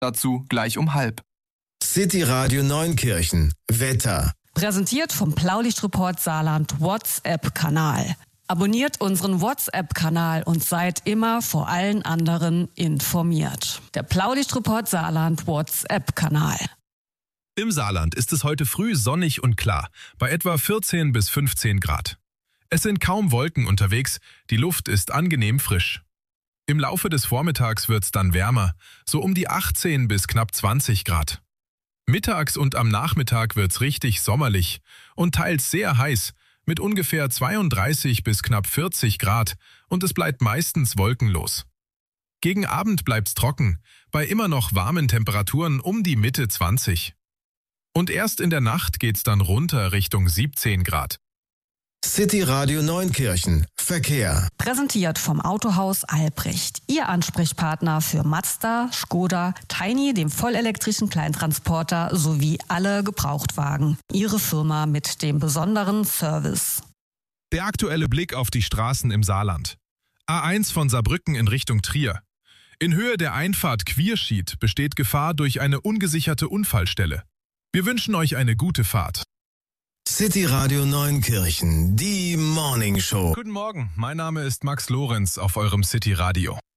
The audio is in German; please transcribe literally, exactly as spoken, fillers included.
Dazu gleich um halb. City Radio Neunkirchen. Wetter. Präsentiert vom Blaulichtreport Saarland WhatsApp-Kanal. Abonniert unseren WhatsApp-Kanal und seid immer vor allen anderen informiert. Der Blaulichtreport Saarland WhatsApp-Kanal. Im Saarland ist es heute früh sonnig und klar, bei etwa vierzehn bis fünfzehn Grad. Es sind kaum Wolken unterwegs, die Luft ist angenehm frisch. Im Laufe des Vormittags wird es dann wärmer, so um die achtzehn bis knapp zwanzig Grad. Mittags und am Nachmittag wird's richtig sommerlich und teils sehr heiß, mit ungefähr zweiunddreißig bis knapp vierzig Grad, und es bleibt meistens wolkenlos. Gegen Abend bleibt's trocken, bei immer noch warmen Temperaturen um die Mitte zwanzig. Und erst in der Nacht geht's dann runter Richtung siebzehn Grad. City Radio Neunkirchen. Verkehr. Präsentiert vom Autohaus Albrecht. Ihr Ansprechpartner für Mazda, Skoda, Tiny, dem vollelektrischen Kleintransporter sowie alle Gebrauchtwagen. Ihre Firma mit dem besonderen Service. Der aktuelle Blick auf die Straßen im Saarland. A eins von Saarbrücken in Richtung Trier. In Höhe der Einfahrt Quierschied besteht Gefahr durch eine ungesicherte Unfallstelle. Wir wünschen euch eine gute Fahrt. City Radio Neunkirchen, die Morning Show. Guten Morgen, mein Name ist Max Lorenz auf eurem City Radio.